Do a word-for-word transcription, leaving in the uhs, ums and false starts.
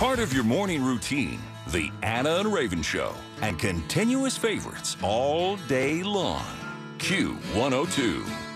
Part of your morning routine, the Anna and Raven Show, and continuous favorites all day long. Q one oh two.